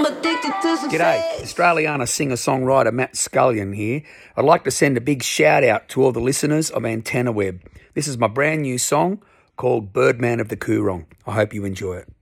addicted to some G'day, sex. Australiana singer-songwriter Matt Scullion here. I'd like to send a big shout out to all the listeners of Antenna Web. This is my brand new song called Birdman of the Coorong. I hope you enjoy it.